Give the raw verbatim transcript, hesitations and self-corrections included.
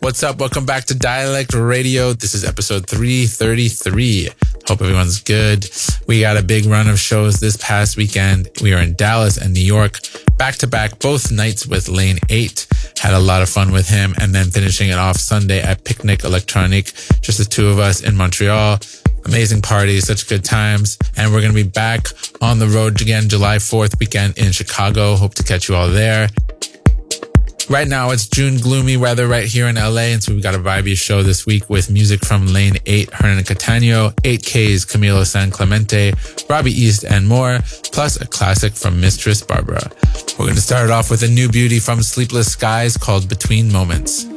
What's up? Welcome back to Dialect Radio. This is episode three thirty-three. Hope everyone's good. We got a big run of shows this past weekend. We were in Dallas and New York, back to back, both nights with Lane eight. Had a lot of fun with him, and then finishing it off Sunday at Picnic Electronique, just the two of us in Montreal. Amazing parties, such good times. And we're going to be back on the road again July fourth weekend in Chicago. Hope to catch you all there. Right now, it's June gloomy weather right here in L A, and so we've got a vibey show this week with music from Lane eight, Hernan Cattaneo, eight K's Camilo San Clemente, Robbie East, and more, plus a classic from Mistress Barbara. We're going to start it off with a new beauty from Sleepless Skies called Between Moments.